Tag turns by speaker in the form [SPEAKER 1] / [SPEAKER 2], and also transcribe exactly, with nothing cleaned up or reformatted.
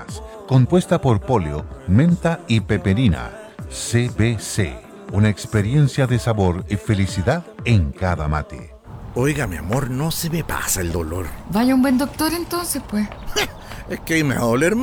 [SPEAKER 1] Más, compuesta por poleo, menta y peperina. C B C, una experiencia de sabor y felicidad en cada mate.
[SPEAKER 2] Oiga, mi amor, no se me pasa el dolor.
[SPEAKER 3] Vaya un buen doctor entonces, pues.
[SPEAKER 2] Es que me va a doler más.